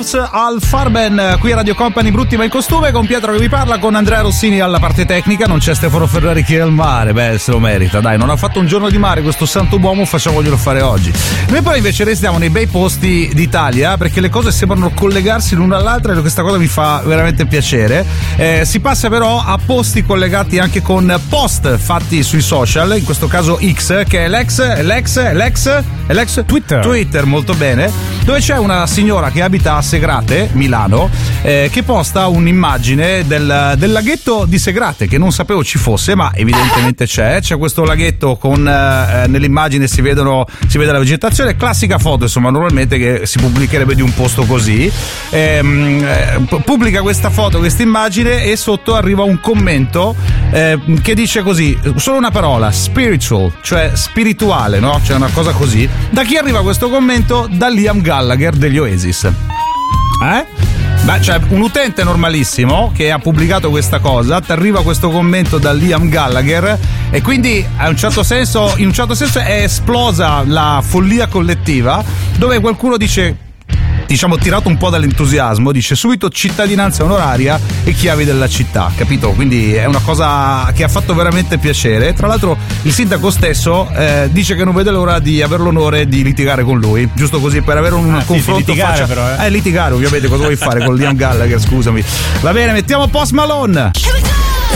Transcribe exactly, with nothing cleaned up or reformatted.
Lars al Farben qui a Radio Company, brutti ma in costume, con Pietro che vi parla, con Andrea Rossini alla parte tecnica. Non c'è Stefano Ferrari che è al mare, beh, se lo merita, dai, non ha fatto un giorno di mare questo santo uomo, facciamoglielo fare oggi. Noi poi invece restiamo nei bei posti d'Italia, perché le cose sembrano collegarsi l'una all'altra e questa cosa mi fa veramente piacere. Eh, si passa però a posti collegati anche con post fatti sui social, in questo caso X, che è l'ex, l'ex, l'ex, l'ex Twitter. Twitter, molto bene, dove c'è una signora che abita a Segrate, Milano, eh, che posta un'immagine del, del laghetto di Segrate, che non sapevo ci fosse, ma evidentemente c'è. C'è questo laghetto con eh, nell'immagine si vedono si vede la vegetazione, classica foto insomma normalmente che si pubblicherebbe di un posto così. Ehm, eh, pubblica questa foto, questa immagine, e sotto arriva un commento eh, che dice così, solo una parola, spiritual, cioè spirituale, no? C'è una cosa così. Da chi arriva questo commento? Da Liam Gallagher degli Oasis. Eh? Beh, cioè un utente normalissimo che ha pubblicato questa cosa, ti arriva questo commento da Liam Gallagher e quindi a un certo senso, in un certo senso è esplosa la follia collettiva, dove qualcuno dice, diciamo tirato un po' dall'entusiasmo, dice subito cittadinanza onoraria e chiavi della città, capito? Quindi è una cosa che ha fatto veramente piacere. Tra l'altro il sindaco stesso eh, dice che non vede l'ora di avere l'onore di litigare con lui, giusto così per avere un ah, confronto sì, litigare, faccia... però, eh. eh litigare ovviamente, cosa vuoi fare con Liam Gallagher, scusami. Va bene, mettiamo Post Malone.